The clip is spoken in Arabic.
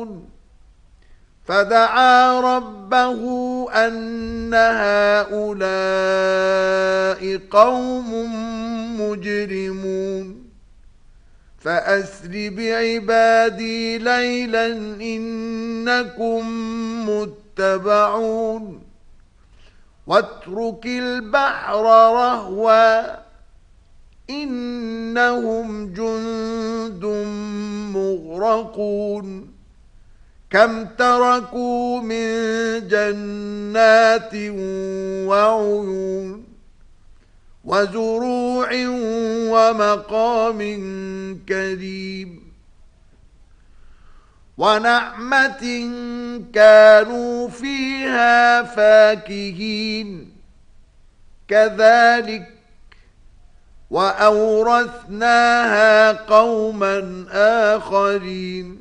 فدعا ربه أن هؤلاء قوم مجرمون فأسر بعبادي ليلا إنكم متبعون واترك البحر رهوا إنهم جند مغرقون كم تركوا من جنات وعيون وزروع ومقام كريم ونعمة كانوا فيها فاكهين كذلك وأورثناها قوما آخرين